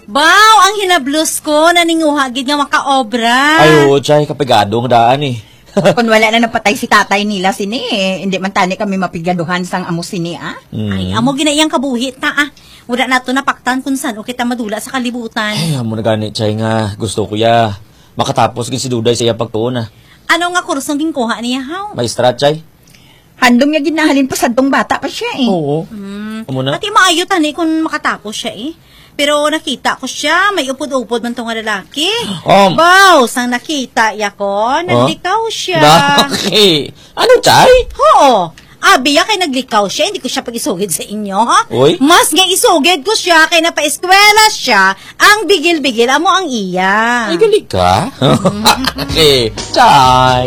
Baw, ang hinablos ko, naninguhagid nga makaobra. Ay, oo, chay, kapigadong daan eh. Kung wala na napatay si tatay nila sini, hindi man tani kami mapigaduhan sang amo sini, ah. Ay, amo ginayang kabuhit ta, ah. Wala na to napaktan kung saan o kita madula sa kalibutan. Ay, amo na gani, chay nga. Gusto ko ya. Makatapos gin si Duday sa iya pagtuon ah. Ano nga kurso ang ginkuha niya, haw? Maestra, chay. Handong niya ginahalin pa sa dong bata pa siya, eh. Oo. Amo na. Pati maayo tani kung makatapos siya, eh. Pero nakita ko siya, may upod-upod man tong nga lalaki. Baw, sang nakita ya ko, naglikaw siya. Bakit? Ano, chay? Oo. Abi ya kay naglikaw siya, hindi ko siya pag-isugid sa inyo, ha? Uy? Mas nga isugid ko siya, kay napa-eskwela siya, ang bigil-bigil amo ang iya. Ay, galing ka? Okay, chay.